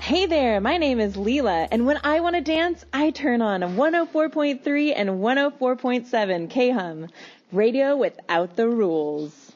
Hey there, my name is Leela, and when I want to dance, I turn on 104.3 and 104.7 KHUM, radio without the rules.